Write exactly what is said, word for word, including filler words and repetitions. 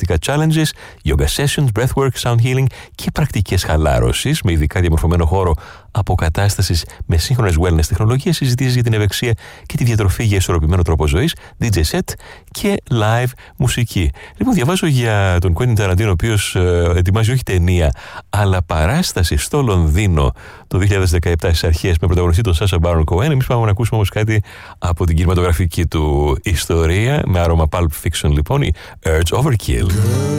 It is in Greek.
σωματικά challenges, yoga sessions, breathwork, sound healing και πρακτικές χαλάρωσης με ειδικά διαμορφωμένο χώρο αποκατάστασης με σύγχρονες wellness τεχνολογίες, συζητήσεις για την ευεξία και τη διατροφή για ισορροπημένο τρόπο ζωής, ντι τζέι set και live μουσική. Λοιπόν, διαβάζω για τον Quentin Tarantino, ο οποίος ε, ετοιμάζει όχι ταινία, αλλά παράσταση στο Λονδίνο το δύο χιλιάδες δεκαεπτά στις αρχές με πρωταγωνιστή τον Sacha Baron Cohen. Εμείς πάμε να ακούσουμε όμως κάτι από την κινηματογραφική του ιστορία με άρωμα Pulp Fiction, λοιπόν, η Urge Overkill.